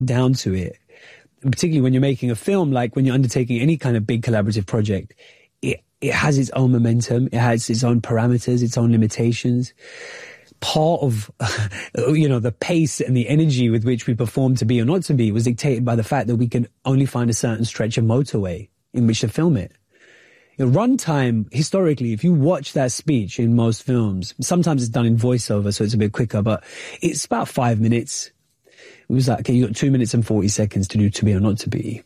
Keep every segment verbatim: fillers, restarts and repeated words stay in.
down to it. And particularly when you're making a film, like when you're undertaking any kind of big collaborative project, it, it has its own momentum. It has its own parameters, its own limitations. Part of, you know, the pace and the energy with which we performed To Be or Not to Be was dictated by the fact that we can only find a certain stretch of motorway in which to film it. You know, runtime, historically, if you watch that speech in most films, sometimes it's done in voiceover, so it's a bit quicker, but it's about five minutes. It was like, okay, you got two minutes and forty seconds to do To Be or Not to Be.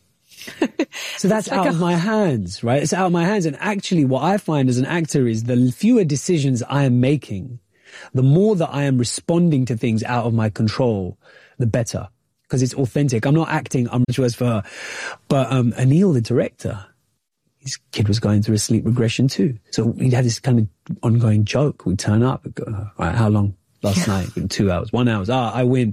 So that's like out a... of my hands, right? It's out of my hands. And actually what I find as an actor is the fewer decisions I am making, the more that I am responding to things out of my control, the better. Because it's authentic. I'm not acting, I'm much worse for her. But um, Anil, the director, his kid was going through a sleep regression too. So we had this kind of ongoing joke. We'd turn up, go, all right, how long? Last yeah. night? Two hours, one hour. Ah, I win.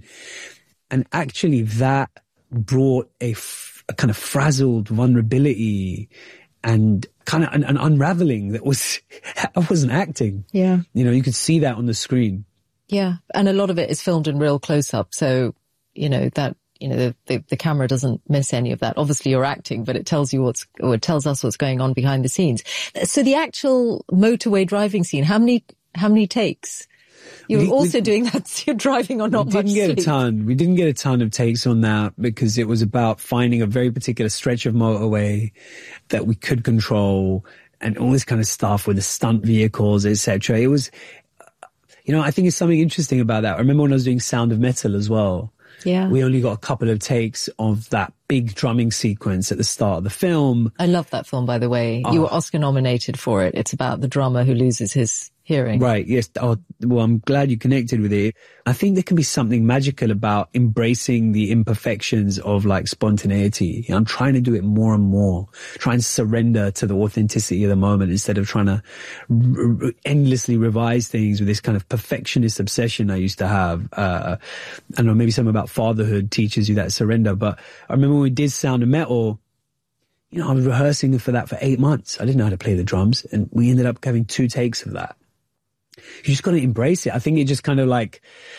And actually that brought a, f- a kind of frazzled vulnerability and kind of an, an unraveling that was, I wasn't acting. Yeah. You know, you could see that on the screen. Yeah. And a lot of it is filmed in real close up. So, you know, that, you know, the, the, the camera doesn't miss any of that. Obviously you're acting, but it tells you what's, or it tells us what's going on behind the scenes. So the actual motorway driving scene, how many, how many takes? You're we, also we, doing that. You're driving on not much sleep. We didn't get a ton. We didn't get a ton of takes on that because it was about finding a very particular stretch of motorway that we could control and all this kind of stuff with the stunt vehicles, et cetera. It was, you know, I think it's something interesting about that. I remember when I was doing Sound of Metal as well. Yeah. We only got a couple of takes of that big drumming sequence at the start of the film. I love that film, by the way. Oh. You were Oscar nominated for it. It's about the drummer who loses his hearing. Right, yes. Oh, well, I'm glad you connected with it. I think there can be something magical about embracing the imperfections of like spontaneity. I'm trying to do it more and more, trying to surrender to the authenticity of the moment instead of trying to r- r- endlessly revise things with this kind of perfectionist obsession I used to have. Uh, I don't know, maybe something about fatherhood teaches you that surrender. But I remember when we did Sound of Metal, you know, I was rehearsing for that for eight months. I didn't know how to play the drums, and we ended up having two takes of that. You just got to embrace it. I think it just kind of like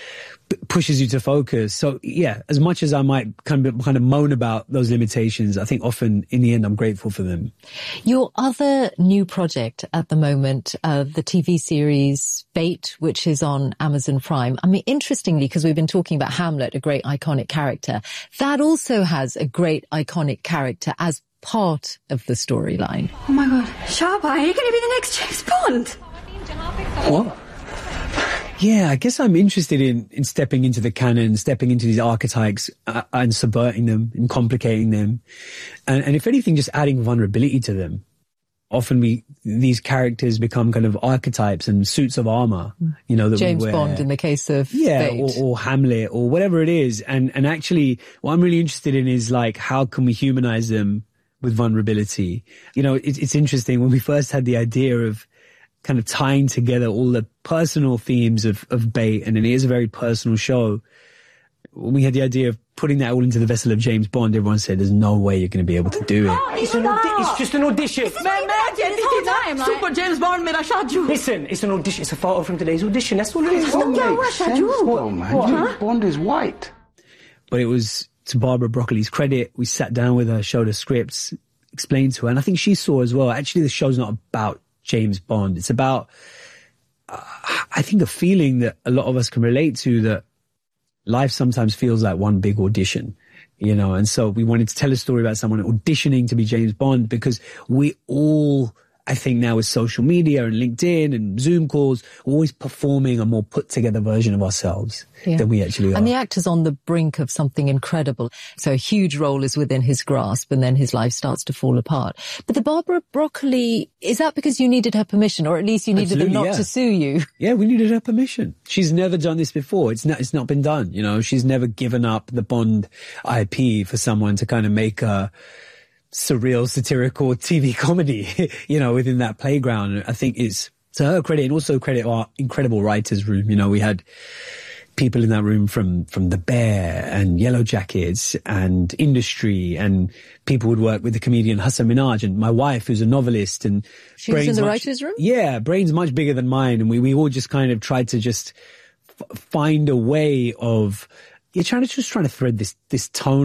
p- pushes you to focus. So yeah, as much as I might kind of kind of moan about those limitations, I think often in the end I'm grateful for them. Your other new project at the moment, uh, the T V series Bait, which is on Amazon Prime. I mean, interestingly, because we've been talking about Hamlet, a great iconic character, that also has a great iconic character as part of the storyline. Oh my God, Shaba, are you going to be the next James Bond? What? Yeah, I guess I'm interested in, in stepping into the canon, stepping into these archetypes uh, and subverting them and complicating them. And, and if anything, just adding vulnerability to them. Often we, these characters become kind of archetypes and suits of armor, you know, that James we wear. Bond in the case of Yeah, Bait. or, or Hamlet or whatever it is. And, and actually what I'm really interested in is like, how can we humanize them with vulnerability? You know, it, it's interesting when we first had the idea of kind of tying together all the personal themes of, of Bait, and it is a very personal show. When we had the idea of putting that all into the vessel of James Bond, everyone said, there's no way you're going to be able to do it. It's, an audi- it's just an audition. This is man, man, this whole time, like... Super James Bond, man, I shot you. Listen, it's an audition. It's a photo from today's audition. That's all it is. Oh, yeah, what shot you? Well, man, what, James huh? Bond is white. But it was to Barbara Broccoli's credit. We sat down with her, showed her scripts, explained to her, and I think she saw as well, actually the show's not about James Bond. It's about, uh, I think, a feeling that a lot of us can relate to, that life sometimes feels like one big audition, you know, and so we wanted to tell a story about someone auditioning to be James Bond, because we all, I think now with social media and LinkedIn and Zoom calls, we're always performing a more put together version of ourselves yeah. than we actually are. And the actor's on the brink of something incredible. So a huge role is within his grasp, and then his life starts to fall apart. But the Barbara Broccoli, is that because you needed her permission, or at least you needed Absolutely, them not yeah. to sue you? Yeah, we needed her permission. She's never done this before. It's not, it's not been done. You know, she's never given up the Bond I P for someone to kind of make a surreal, satirical T V comedy, you know, within that playground. I think it's to her credit, and also credit our incredible writers' room. You know, we had people in that room from, from The Bear and Yellow Jackets and Industry, and people would work with the comedian Hassan Minhaj, and my wife, who's a novelist. And she was in the much, writers' room? Yeah, brains much bigger than mine. And we, we all just kind of tried to just f- find a way of you're trying to just trying to thread this this tone